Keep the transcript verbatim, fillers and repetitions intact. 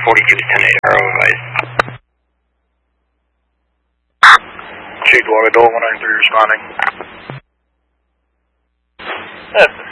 forty-two is ten eight, Arrow advised. Chief Wagadola, one nine three responding. Yes.